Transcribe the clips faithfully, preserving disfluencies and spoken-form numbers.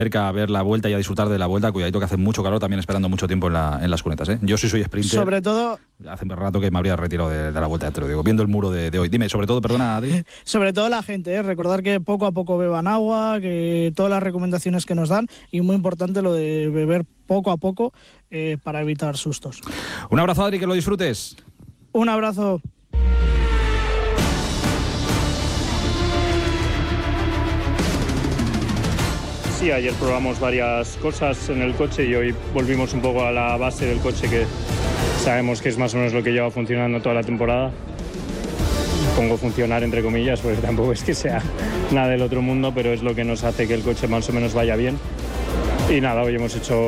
cerca a ver la vuelta y a disfrutar de la vuelta. Cuidadito que hace mucho calor, también esperando mucho tiempo en, la, en las cunetas, ¿eh? Yo sí soy sprinter. Sobre todo... Hace un rato que me habría retirado de, de la vuelta, te lo digo, viendo el muro de, de hoy. Dime, sobre todo, perdona, Adri. Sobre todo la gente, ¿eh? Recordar que poco a poco beban agua, que todas las recomendaciones que nos dan, y muy importante lo de beber poco a poco eh, para evitar sustos. Un abrazo, Adri, que lo disfrutes. Un abrazo. Sí, ayer probamos varias cosas en el coche y hoy volvimos un poco a la base del coche, que sabemos que es más o menos lo que lleva funcionando toda la temporada. Pongo funcionar entre comillas, porque tampoco es que sea nada del otro mundo, pero es lo que nos hace que el coche más o menos vaya bien. Y nada, hoy hemos hecho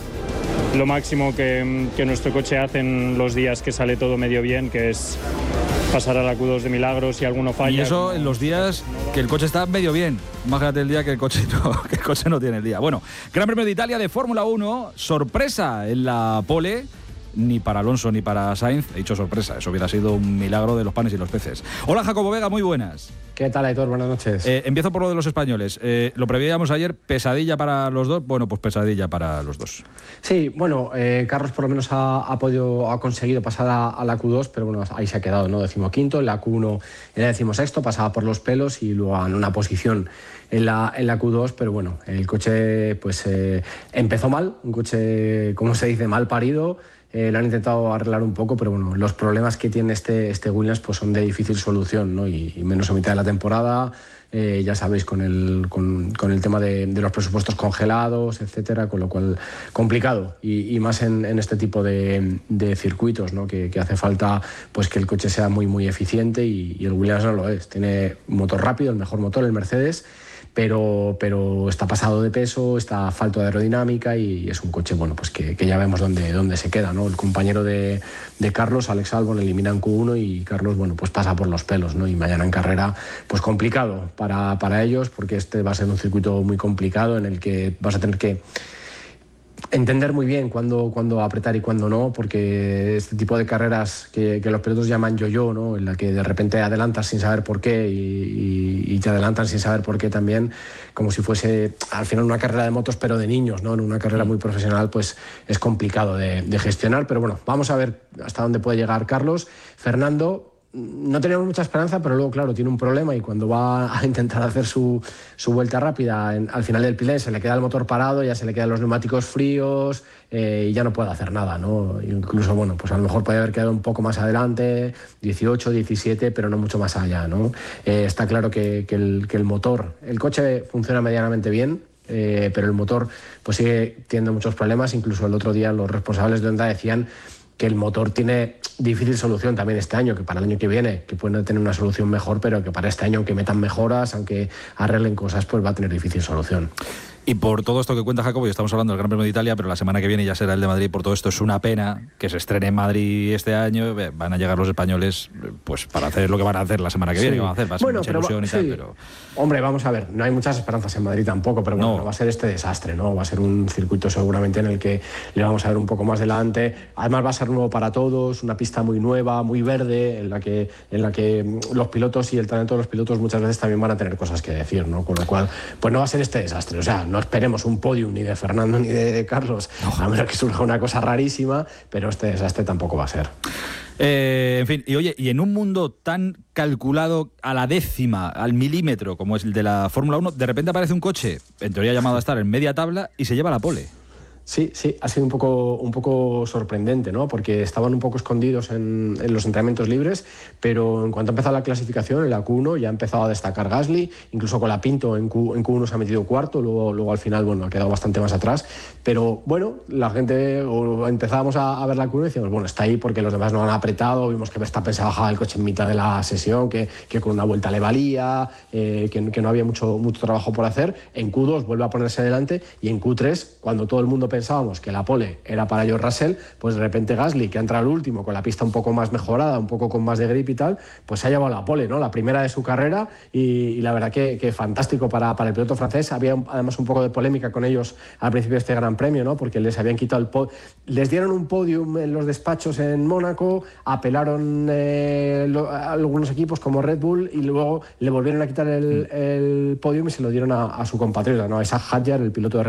lo máximo que, que nuestro coche hace en los días que sale todo medio bien, que es pasar a la Q dos de milagros y alguno falla. Y eso en los días que el coche está medio bien. Imagínate el día que el coche no, que el coche no tiene el día. Bueno, Gran Premio de Italia de Fórmula uno, sorpresa en la pole. Ni para Alonso ni para Sainz, he dicho sorpresa, eso hubiera sido un milagro de los panes y los peces. Hola, Jacobo Vega, muy buenas. ¿Qué tal, Aitor? Buenas noches. Eh, empiezo por lo de los españoles. Eh, lo preveíamos ayer, pesadilla para los dos. Bueno, pues pesadilla para los dos. Sí, bueno, eh, Carlos por lo menos ha, ha podido, ha conseguido pasar a, a la Q dos, pero bueno, ahí se ha quedado, ¿no? Decimoquinto, en la Q uno era decimosexto, pasaba por los pelos y luego en una posición en la, en la Q dos, pero bueno, el coche pues eh, empezó mal, un coche, como se dice, mal parido. Eh, lo han intentado arreglar un poco, pero bueno, los problemas que tiene este, este Williams pues son de difícil solución, ¿no? Y, y menos a mitad de la temporada, eh, ya sabéis, con el, con, con el tema de, de los presupuestos congelados, etcétera, con lo cual complicado. Y, y más en, en este tipo de, de circuitos, ¿no? Que, que hace falta pues que el coche sea muy, muy eficiente y, y el Williams no lo es. Tiene un motor rápido, el mejor motor, el Mercedes, Pero, pero está pasado de peso, está falto de aerodinámica y es un coche bueno, pues que, que ya vemos dónde, dónde se queda, ¿no? El compañero de, de Carlos, Alex Albon, elimina en Q uno y Carlos bueno, pues pasa por los pelos, ¿no? Y mañana en carrera, pues complicado para, para ellos, porque este va a ser un circuito muy complicado en el que vas a tener que entender muy bien cuándo, cuándo apretar y cuándo no, porque este tipo de carreras que, que los pilotos llaman yo-yo, ¿no? En la que de repente adelantas sin saber por qué y, y, y te adelantan sin saber por qué también, como si fuese al final una carrera de motos pero de niños, ¿no? En una carrera muy profesional pues es complicado de, de gestionar, pero bueno, vamos a ver hasta dónde puede llegar Carlos. Fernando, no teníamos mucha esperanza, pero luego, claro, tiene un problema y cuando va a intentar hacer su, su vuelta rápida, en, al final del pilón se le queda el motor parado, ya se le quedan los neumáticos fríos eh, y ya no puede hacer nada, ¿no? Incluso, bueno, pues a lo mejor puede haber quedado un poco más adelante, dieciocho, diecisiete, pero no mucho más allá, ¿no? Eh, está claro que, que, el, que el motor, el coche funciona medianamente bien, eh, pero el motor pues sigue teniendo muchos problemas. Incluso el otro día los responsables de Honda decían que el motor tiene difícil solución también este año, que para el año que viene, que pueden tener una solución mejor, pero que para este año, aunque metan mejoras, aunque arreglen cosas, pues va a tener difícil solución. Y por todo esto que cuenta Jacobo, y estamos hablando del Gran Premio de Italia, pero la semana que viene ya será el de Madrid. Por todo esto es una pena que se estrene en Madrid este año. Van a llegar los españoles pues para hacer lo que van a hacer la semana que viene. Sí. Que van a hacer? Va a ser bueno, mucha pero, ilusión y sí. tal, pero... Hombre, vamos a ver, no hay muchas esperanzas en Madrid tampoco, pero bueno, no. no va a ser este desastre, ¿no? Va a ser un circuito seguramente en el que le vamos a ver un poco más delante. Además va a ser nuevo para todos, una pista muy nueva, muy verde, en la que, en la que los pilotos y el talento de los pilotos muchas veces también van a tener cosas que decir, ¿no? Con lo cual, pues no va a ser este desastre. O sea, no esperemos un podium ni de Fernando ni de Carlos, a menos que surja una cosa rarísima, pero este desastre tampoco va a ser. Eh, en fin, y oye, y en un mundo tan calculado a la décima, al milímetro, como es el de la Fórmula uno, de repente aparece un coche, en teoría llamado a estar en media tabla, y se lleva la pole. Sí, sí, ha sido un poco, un poco sorprendente, ¿no? Porque estaban un poco escondidos en, en los entrenamientos libres, pero en cuanto ha empezado la clasificación, en la Q uno ya ha empezado a destacar Gasly, incluso con la Pinto en Q, en Q uno se ha metido cuarto, luego, luego al final, bueno, ha quedado bastante más atrás, pero bueno, la gente, o empezábamos a, a ver la Q uno y decíamos, bueno, está ahí porque los demás no han apretado, vimos que Verstappen se bajaba el coche en mitad de la sesión, que, que con una vuelta le valía, eh, que, que no había mucho, mucho trabajo por hacer. En Q dos vuelve a ponerse delante y en Q tres, cuando todo el mundo pensábamos que la pole era para George Russell, pues de repente Gasly, que ha entrado al último con la pista un poco más mejorada, un poco con más de grip y tal, pues se ha llevado la pole, ¿no? La primera de su carrera y, y la verdad que, que fantástico para, para el piloto francés. Había además un poco de polémica con ellos al principio de este Gran Premio, ¿no? Porque les habían quitado el podium, les dieron un podium en los despachos en Mónaco, apelaron eh, lo, a algunos equipos como Red Bull y luego le volvieron a quitar el, el podium y se lo dieron a, a su compatriota, ¿no? A Isaac Hadjar, el piloto de